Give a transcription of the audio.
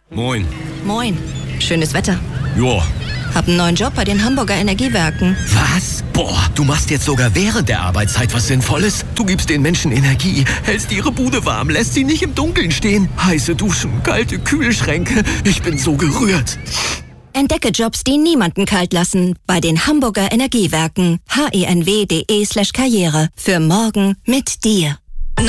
Moin. Moin. Schönes Wetter. Joa. Hab einen neuen Job bei den Hamburger Energiewerken. Was? Boah, du machst jetzt sogar während der Arbeitszeit was Sinnvolles. Du gibst den Menschen Energie, hältst ihre Bude warm, lässt sie nicht im Dunkeln stehen. Heiße Duschen, kalte Kühlschränke. Ich bin so gerührt. Entdecke Jobs, die niemanden kalt lassen. Bei den Hamburger Energiewerken. henw.de/karriere. Für morgen mit dir.